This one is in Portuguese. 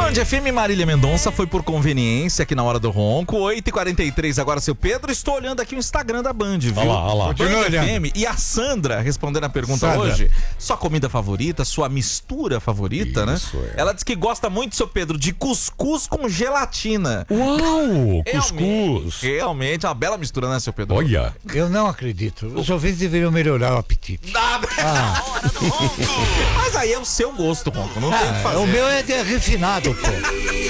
Band FM, Marília Mendonça foi por conveniência aqui na hora do ronco. 8h43 agora, seu Pedro. Estou olhando aqui o Instagram da Band, viu? Olha lá. Band FM. E a Sandra, respondendo a pergunta hoje, sua comida favorita, sua mistura favorita, Isso, né? Ela diz que gosta muito, seu Pedro, de cuscuz com gelatina. Uau, cuscuz. Realmente, uma bela mistura, né, seu Pedro? Olha. Eu não acredito. Os ouvintes deveriam melhorar o apetite. Mas aí é o seu gosto, Ronco. Não tem o que fazer. O meu é refinado, pô.